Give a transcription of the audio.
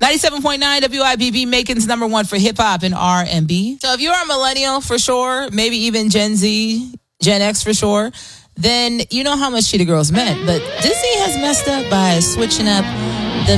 97.9 WIBB, Macon's number one for hip hop and R&B. So if you're a millennial for sure, maybe even Gen Z, Gen X for sure, then you know how much Cheetah Girls meant. But Disney has messed up by switching up